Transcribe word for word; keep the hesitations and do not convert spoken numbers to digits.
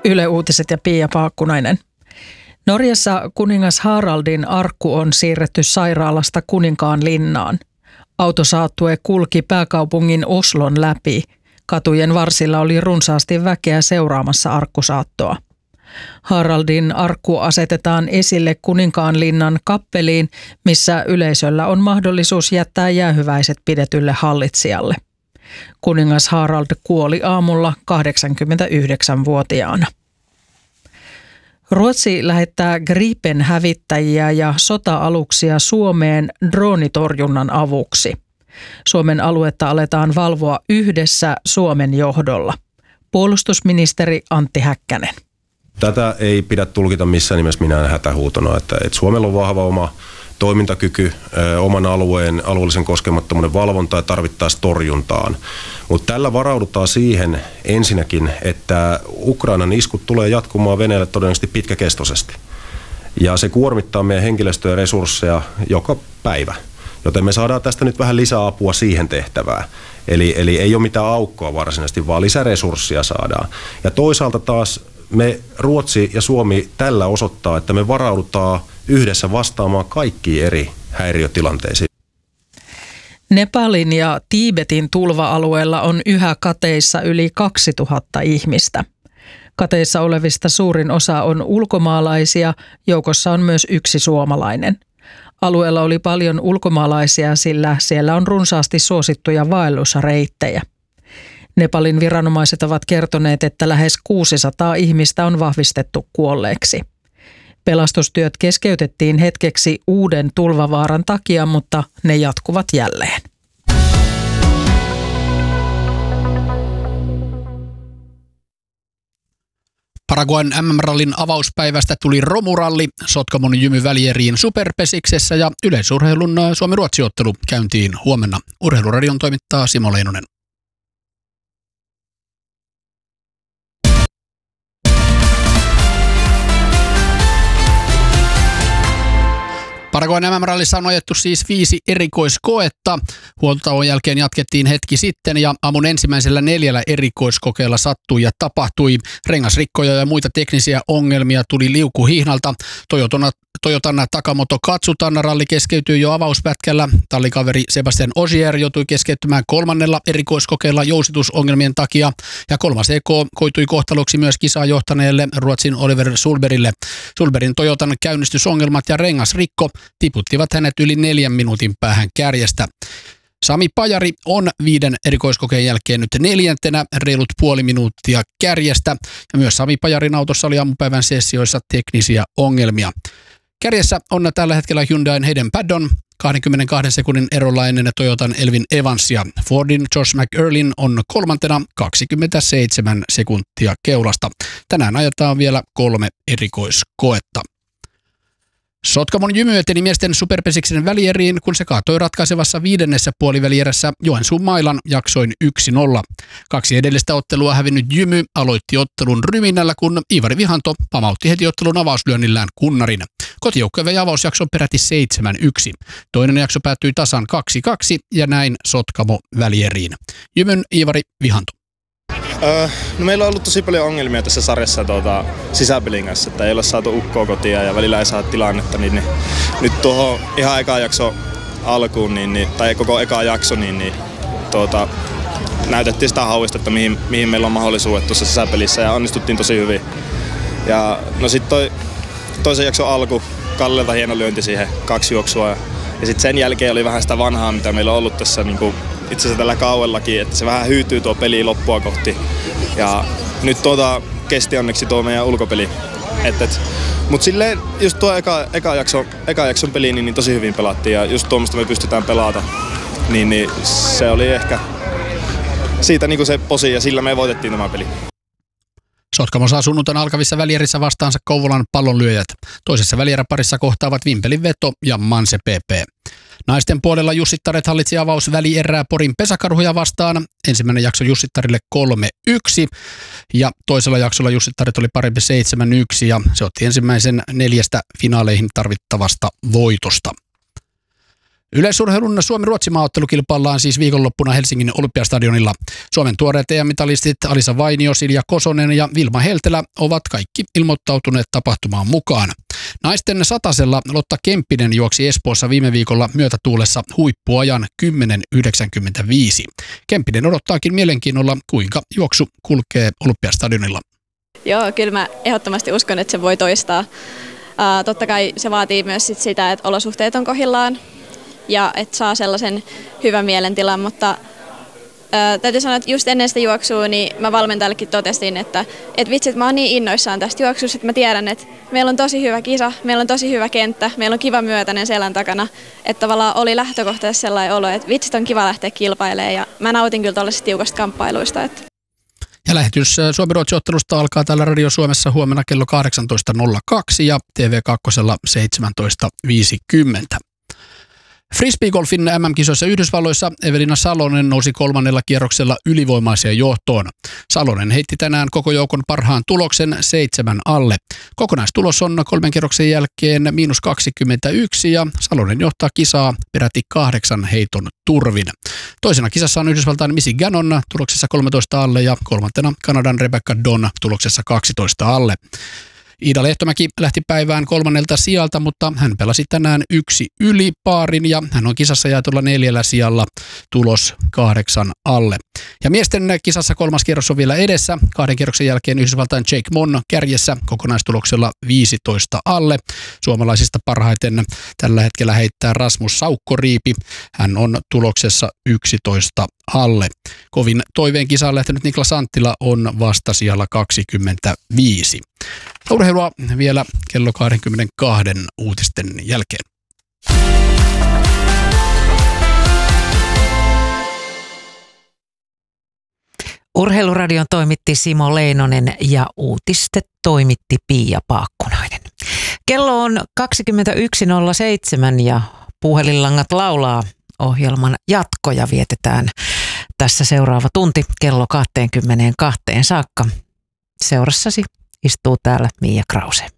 Yle Uutiset ja Pia Paakkunainen. Norjassa kuningas Haraldin arkku on siirretty sairaalasta Kuninkaan linnaan. Autosaattue kulki pääkaupungin Oslon läpi. Katujen varsilla oli runsaasti väkeä seuraamassa arkkusaattoa. Haraldin arkku asetetaan esille Kuninkaan linnan kappeliin, missä yleisöllä on mahdollisuus jättää jäähyväiset pidetylle hallitsijalle. Kuningas Harald kuoli aamulla kahdeksankymmentäyhdeksänvuotiaana. Ruotsi lähettää Gripen-hävittäjiä ja sota-aluksia Suomeen droonitorjunnan avuksi. Suomen aluetta aletaan valvoa yhdessä Suomen johdolla. Puolustusministeri Antti Häkkänen. Tätä ei pidä tulkita missään nimessä minään hätähuutona, että, että Suomella on vahva oma toimintakyky, ö, oman alueen alueellisen koskemattomuuden valvontaa ja tarvittaessa torjuntaan. Mutta tällä varaudutaan siihen ensinnäkin, että Ukrainan iskut tulee jatkumaan Venäjälle todennäköisesti pitkäkestoisesti. Ja se kuormittaa meidän henkilöstöä ja resursseja joka päivä. Joten me saadaan tästä nyt vähän lisää apua siihen tehtävään. Eli, eli ei ole mitään aukkoa varsinaisesti, vaan lisäresursseja saadaan. Ja toisaalta taas me Ruotsi ja Suomi tällä osoittaa, että me varaudutaan yhdessä vastaamaan kaikkiin eri häiriötilanteisiin. Nepalin ja Tiibetin tulva-alueella on yhä kateissa yli kaksituhatta ihmistä. Kateissa olevista suurin osa on ulkomaalaisia, joukossa on myös yksi suomalainen. Alueella oli paljon ulkomaalaisia, sillä siellä on runsaasti suosittuja vaellusreittejä. Nepalin viranomaiset ovat kertoneet, että lähes kuusisataa ihmistä on vahvistettu kuolleeksi. Pelastustyöt keskeytettiin hetkeksi uuden tulvavaaran takia, mutta ne jatkuvat jälleen. Paraguayn M M-rallin avauspäivästä tuli romuralli Sotkamon Jymy-Välieriin Superpesiksessä ja yleisurheilun Suomi-Ruotsi-ottelu käyntiin huomenna. Urheiluradion toimittaa Simo Leinonen. Paraguayn M M-rallissa on ajettu siis viisi erikoiskoetta. Huoltotauon jälkeen jatkettiin hetki sitten ja aamun ensimmäisellä neljällä erikoiskokeella sattui ja tapahtui. Rengasrikkoja ja muita teknisiä ongelmia tuli liukuhihnalta. Toyotona, Toyotan Takamoto Katsutan ralli keskeytyi jo avauspätkällä. Tallikaveri Sebastian Ogier joutui keskeyttämään kolmannella erikoiskokeella jousitusongelmien takia. Ja kolmas E K koitui kohtaloksi myös kisaa johtaneelle Ruotsin Oliver Sulberille. Sulberin Toyotan käynnistysongelmat ja rengasrikko tiputtivat hänet yli neljän minuutin päähän kärjestä. Sami Pajari on viiden erikoiskokeen jälkeen nyt neljäntenä, reilut puoli minuuttia kärjestä. Ja myös Sami Pajarin autossa oli aamupäivän sessioissa teknisiä ongelmia. Kärjessä on tällä hetkellä Hyundain Hayden Paddon, kaksikymmentäkaksi sekunnin erolla ennen Toyotan Elvin Evansia. Fordin Josh McEarlyn on kolmantena kaksikymmentäseitsemän sekuntia keulasta. Tänään ajetaan vielä kolme erikoiskoetta. Sotkamon Jymy eteni miesten Superpesiksen välieriin, kun se kaatoi ratkaisevassa viidennessä puolivälierässä Joensuun Mailan jaksoin yksi nolla. Kaksi edellistä ottelua hävinnyt Jymy aloitti ottelun ryminällä, kun Iivari Vihanto pamautti heti ottelun avauslyönnillään Kunnarin. Kotijoukkue vei avausjakson peräti seitsemän yksi. Toinen jakso päättyi tasan kaksi kaksi ja näin Sotkamo välieriin. Jymyn Iivari Vihanto. Öö, no meillä on ollut tosi paljon ongelmia tässä sarjassa tuota, sisäpelin kanssa, että ei ole saatu ukkoa kotia ja välillä ei saa tilannetta, niin, niin nyt tuohon ihan eka jakso alkuun, niin, niin, tai koko eka jakso, niin, niin tuota, näytettiin sitä hauistetta, mihin, mihin meillä on mahdollisuudet tuossa sisäpelissä ja onnistuttiin tosi hyvin. Ja no sitten toi, toisen jakson alku, Kallelta hieno lyönti siihen, kaksi juoksua ja, ja sitten sen jälkeen oli vähän sitä vanhaa, mitä meillä on ollut tässä niin kuin, itse asiassa tällä kauellakin, että se vähän hyytyy tuo peli loppua kohti. Ja nyt tuota kesti onneksi tuo meidän ulkopeli. Et, et. Mut silleen just tuo eka, eka, jakso, eka jakson peli niin, niin tosi hyvin pelattiin ja just tuommoista me pystytään pelata. Niin, niin se oli ehkä siitä niin kuin se posi ja sillä me voitettiin tämä peli. Sotkamo saa sunnuntaina alkavissa välierissä vastaansa Kouvolan pallonlyöjät. Toisessa välieräparissa kohtaavat Vimpelin Veto ja Manse P P. Naisten puolella Jussittaret hallitsi avausvälierää Porin Pesäkarhuja vastaan. Ensimmäinen jakso Jussittarille kolme yksi ja toisella jaksolla Jussittaret oli parempi seitsemän yksi ja se otti ensimmäisen neljästä finaaleihin tarvittavasta voitosta. Yleisurheilun Suomi-Ruotsi-maaottelu kilpaillaan siis viikonloppuna Helsingin Olympiastadionilla. Suomen tuoreet E M-mitalistit Alisa Vainio, Silja Kosonen ja Vilma Heltelä ovat kaikki ilmoittautuneet tapahtumaan mukaan. Naisten satasella Lotta Kemppinen juoksi Espoossa viime viikolla myötätuulessa huippuajan kymmenen yhdeksänkymmentäviisi. Kemppinen odottaakin mielenkiinnolla, kuinka juoksu kulkee Olympiastadionilla. Joo, kyllä mä ehdottomasti uskon, että se voi toistaa. Uh, totta kai se vaatii myös sit sitä, että olosuhteet on kohdillaan ja että saa sellaisen hyvän mielentilan, mutta uh, täytyy sanoa, että just ennen sitä juoksua niin mä valmentajallekin totesin, että et vitsi, että mä oon niin innoissaan tästä juoksusta, että mä tiedän, että meillä on tosi hyvä kisa, meillä on tosi hyvä kenttä, meillä on kiva myötäinen selän takana, että tavallaan oli lähtökohtaisesti sellainen olo, että vitsit on kiva lähteä kilpailemaan ja mä nautin kyllä tuollaisista tiukasta kamppailuista. Että. Ja lähetys Suomi-Ruotsi-ottelusta alkaa täällä Radio Suomessa huomenna kello kahdeksantoista nolla kaksi ja T V kaksi seitsemäntoista viisikymmentä. Frisbeegolfin M M-kisoissa Yhdysvalloissa Evelina Salonen nousi kolmannella kierroksella ylivoimaiseen johtoon. Salonen heitti tänään koko joukon parhaan tuloksen seitsemän alle. Kokonaistulos on kolmen kierroksen jälkeen miinus kaksikymmentäyksi ja Salonen johtaa kisaa peräti kahdeksan heiton turvin. Toisena kisassa on Yhdysvaltain Missy Gannon tuloksessa kolmetoista alle ja kolmantena Kanadan Rebecca Don tuloksessa kaksitoista alle. Iida Lehtomäki lähti päivään kolmannelta sijalta, mutta hän pelasi tänään yksi yli paarin ja hän on kisassa jaetulla neljällä sijalla, tulos kahdeksan alle. Ja miesten kisassa kolmas kierros on vielä edessä. Kahden kierroksen jälkeen Yhdysvaltain Jake Monn kärjessä kokonaistuloksella viisitoista alle. Suomalaisista parhaiten tällä hetkellä heittää Rasmus Saukkoriipi. Hän on tuloksessa yksitoista alle. Kovin toiveen kisaan lähtenyt Niklas Anttila on vasta sijalla kaksikymmentäviisi. Urheilua vielä kello kaksikymmentäkaksi uutisten jälkeen. Urheiluradion toimitti Simo Leinonen ja uutistet toimitti Pia Paakkunainen. Kello on kaksikymmentäyksi nolla seitsemän ja puhelinlangat laulaa. Ohjelman jatkoja vietetään tässä seuraava tunti kello kaksikymmentäkaksi saakka. Seurassasi istuu täällä Mia Krause.